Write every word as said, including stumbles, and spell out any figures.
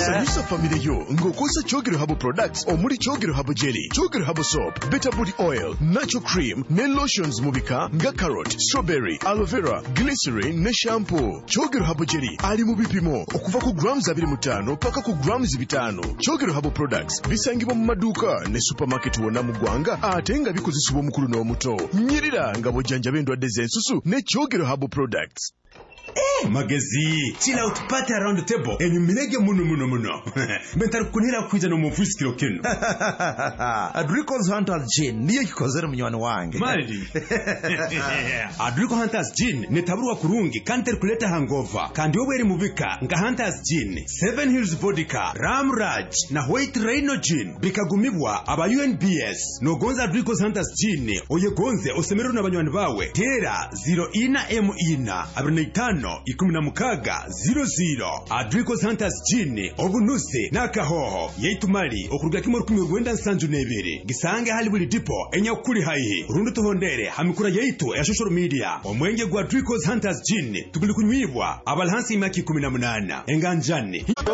Sanyusa family yo ngokosa Chogero Herbal Products omuli Chogero Herbal Jelly, Chogero Herbal Soap, Better Body Oil, Natural Cream, ne lotions mubika nga carrot, strawberry, aloe vera, glycerin ne shampoo. Chogero Herbal Jelly ali mu bipimo okuva ku grams abiri mu ttaano paka ku grams bitano. Chogero Herbal Products bisangibwa mu maduuka ne supermarket wonna mu ggwanga ate nga bikozesebwa omukulu n'omuto. Nyirira nga bojjanjaba endwadde z'ensusu ne Chogero Herbal Products. Eh, magezi, chill out party around the table. Enyu minege muno muno muno. Mentari kunira kuja no mufusi kilo kino. Adrico's Hunters Gin niyo kikozere munywani wange. Mali. Adrico Hunters Gin ne taburuwa kurungi kanter kuleta hangover. Kandi obweri mubika nga Hunters Gin, Seven Hills Vodka, Ram Raj na White Rhino Gin bikagumibwa aba U N B S. No gonza Adrico's Hunters Gin oye gonze osemeru na banywani bawe. Tera zero ina M ina abirinaitano ikumina mukaga zero zero. Adrico's Hunters Gin obunuse nakahoho yaitumali okuruga kimo rukumi rwenda nsanju nebere gisange hali buli tipo enya kuri haihi rundu tuhondere hamikura yaitu ya social media omwenge gwa Adrico's Hunters Gin tuguli kunywibwa abalhansi imaki kumi na munana enganjani.